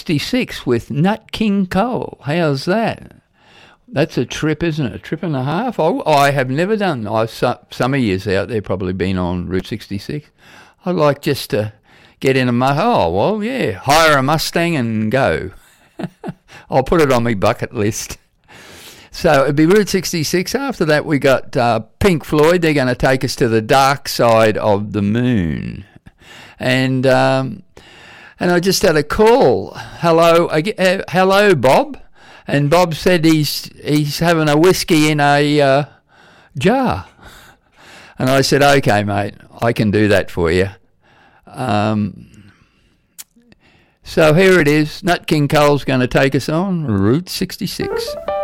66 with Nut King Cole. How's that? That's a trip, isn't it? A trip and a half? I have never done. Some of yous out there probably been on Route 66. I'd like just to get in hire a Mustang and go. I'll put it on my bucket list. So it'd be Route 66. After that, we got Pink Floyd. They're going to take us to the dark side of the moon. And I just had a call. Hello, Bob. And Bob said he's having a whiskey in a jar. And I said, okay, mate, I can do that for you. So here it is. Nut King Cole's going to take us on Route 66.